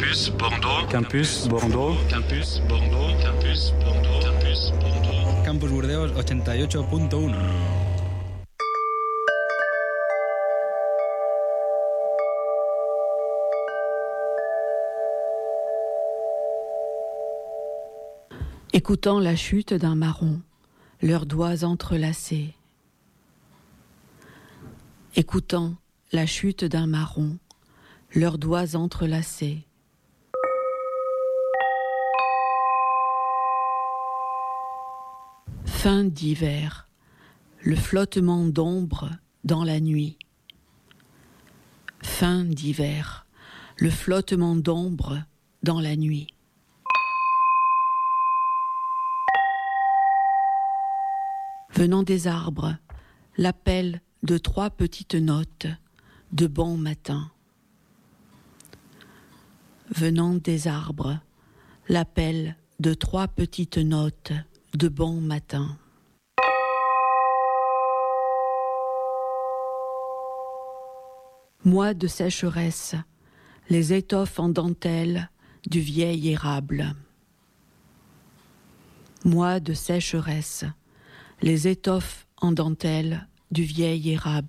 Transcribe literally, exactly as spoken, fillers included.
Campus Bordeaux. Campus Bordeaux. Campus Bordeaux. Campus Bordeaux. Campus Bordeaux. Campus Burdeos ochenta y ocho punto uno. Écoutant la chute d'un marron, leurs doigts entrelacés. Écoutant la chute d'un marron, leurs doigts entrelacés. Fin d'hiver, le flottement d'ombre dans la nuit. Fin d'hiver, le flottement d'ombre dans la nuit. Venant des arbres, l'appel de trois petites notes de bon matin. Venant des arbres, l'appel de trois petites notes de bon matin. Mois de sécheresse, les étoffes en dentelle du vieil érable. Mois de sécheresse, les étoffes en dentelle du vieil érable.